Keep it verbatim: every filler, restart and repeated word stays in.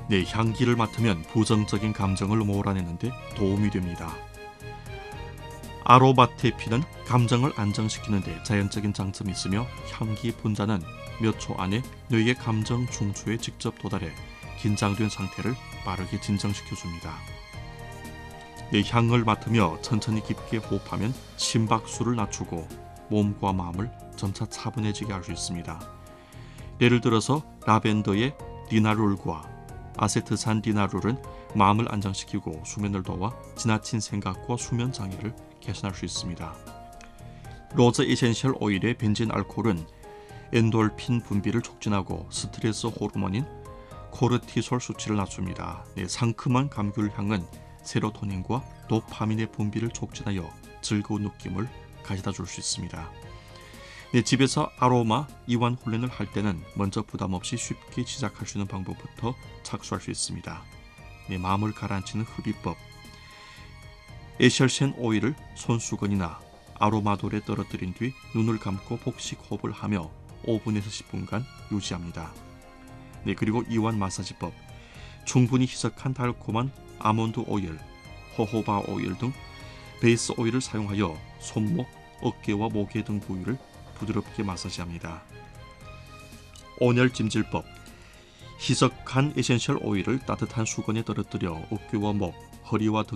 네, 향기를 맡으면 부정적인 감정을 몰아내는데 도움이 됩니다. 아로마테피는 감정을 안정시키는 데 자연적인 장점이 있으며 향기 분자는 몇 초 안에 뇌의 감정 중추에 직접 도달해 긴장된 상태를 빠르게 진정시켜줍니다. 내 향을 맡으며 천천히 깊게 호흡하면 심박수를 낮추고 몸과 마음을 점차 차분해지게 할 수 있습니다. 예를 들어서 라벤더의 리나룰과 아세트산 리나룰은 마음을 안정시키고 수면을 도와 지나친 생각과 수면 장애를 개선할 수 있습니다. 로즈 에센셜 오일의 벤진 알코올은 엔돌핀 분비를 촉진하고 스트레스 호르몬인 코르티솔 수치를 낮춥니다. 네, 상큼한 감귤 향은 세로토닌과 도파민의 분비를 촉진하여 즐거운 느낌을 가져다 줄 수 있습니다. 네, 집에서 아로마 이완 훈련을 할 때는 먼저 부담 없이 쉽게 시작할 수 있는 방법부터 착수할 수 있습니다. 네, 마음을 가라앉히는 흡입법. 에셜센 오일을 손수건이나 아로마돌에 떨어뜨린 뒤 눈을 감고 복식 호흡을 하며 오 분에서 십 분간 유지합니다. 네, 그리고 이완 마사지법. 충분히 희석한 달콤한 아몬드 오일, 호호바 오일 등 베이스 오일을 사용하여 손목, 어깨와 목에 등 부위를 부드럽게 마사지합니다. 온열 찜질법. 희석한 에센셜 오일을 따뜻한 수건에 떨어뜨려 어깨와 목, 허리와 등